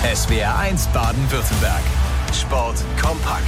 SWR1 Baden-Württemberg. Sport kompakt.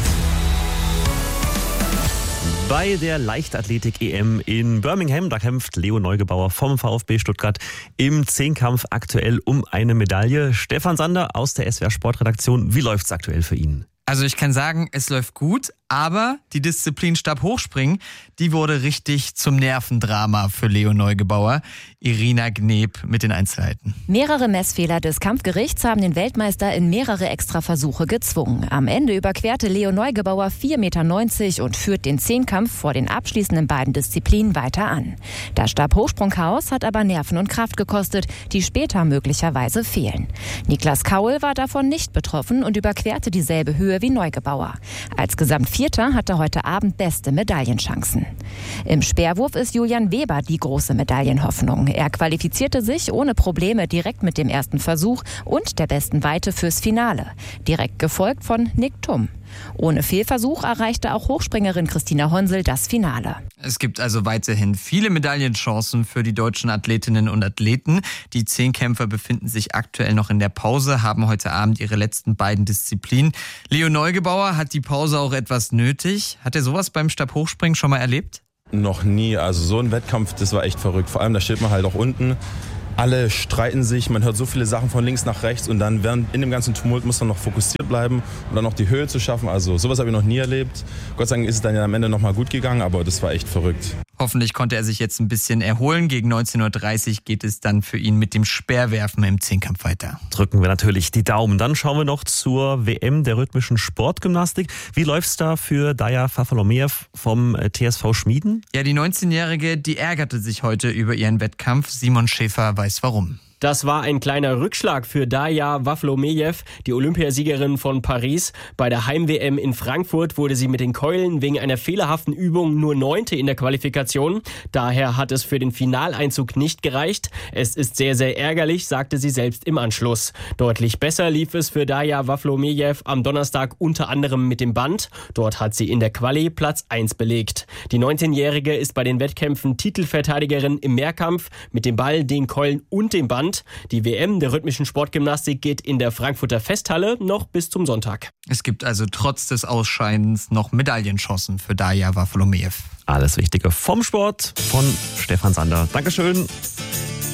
Bei der Leichtathletik-EM in Birmingham, da kämpft Leo Neugebauer vom VfB Stuttgart im Zehnkampf aktuell um eine Medaille. Stefan Sander aus der SWR Sportredaktion, wie läuft's aktuell für ihn? Also ich kann sagen, es läuft gut, aber die Disziplin Stabhochspringen, die wurde richtig zum Nervendrama für Leo Neugebauer. Irina Gneb mit den Einzelheiten. Mehrere Messfehler des Kampfgerichts haben den Weltmeister in mehrere Extraversuche gezwungen. Am Ende überquerte Leo Neugebauer 4,90 Meter und führt den Zehnkampf vor den abschließenden beiden Disziplinen weiter an. Das Stabhochsprung-Chaos hat aber Nerven und Kraft gekostet, die später möglicherweise fehlen. Niklas Kaul war davon nicht betroffen und überquerte dieselbe Höhe wie Neugebauer. Als Gesamtvierter hatte heute Abend beste Medaillenchancen. Im Speerwurf ist Julian Weber die große Medaillenhoffnung. Er qualifizierte sich ohne Probleme direkt mit dem ersten Versuch und der besten Weite fürs Finale. Direkt gefolgt von Nick Thum. Ohne Fehlversuch erreichte auch Hochspringerin Christina Honsel das Finale. Es gibt also weiterhin viele Medaillenchancen für die deutschen Athletinnen und Athleten. Die Zehnkämpfer befinden sich aktuell noch in der Pause, haben heute Abend ihre letzten beiden Disziplinen. Leo Neugebauer hat die Pause auch etwas nötig. Hat er sowas beim Stabhochspringen schon mal erlebt? Noch nie. Also so ein Wettkampf, das war echt verrückt. Vor allem, da steht man halt auch unten. Alle streiten sich, man hört so viele Sachen von links nach rechts und dann in dem ganzen Tumult muss man noch fokussiert bleiben und dann noch die Höhe zu schaffen. Also sowas habe ich noch nie erlebt. Gott sei Dank ist es dann ja am Ende nochmal gut gegangen, aber das war echt verrückt. Hoffentlich konnte er sich jetzt ein bisschen erholen. Gegen 19.30 Uhr geht es dann für ihn mit dem Speerwerfen im Zehnkampf weiter. Drücken wir natürlich die Daumen. Dann schauen wir noch zur WM der rhythmischen Sportgymnastik. Wie läuft's da für Daja Wafalomejew vom TSV Schmieden? Ja, die 19-Jährige, die ärgerte sich heute über ihren Wettkampf. Simon Schäfer weiß warum. Das war ein kleiner Rückschlag für Daja Wafalomejew, die Olympiasiegerin von Paris. Bei der Heim-WM in Frankfurt wurde sie mit den Keulen wegen einer fehlerhaften Übung nur 9. in der Qualifikation. Daher hat es für den Finaleinzug nicht gereicht. Es ist sehr, sehr ärgerlich, sagte sie selbst im Anschluss. Deutlich besser lief es für Daja Wafalomejew am Donnerstag unter anderem mit dem Band. Dort hat sie in der Quali Platz 1 belegt. Die 19-Jährige ist bei den Wettkämpfen Titelverteidigerin im Mehrkampf mit dem Ball, den Keulen und dem Band. Die WM der rhythmischen Sportgymnastik geht in der Frankfurter Festhalle noch bis zum Sonntag. Es gibt also trotz des Ausscheidens noch Medaillenchancen für Daja Wafalomejew. Alles Wichtige vom Sport von Stefan Sander. Dankeschön.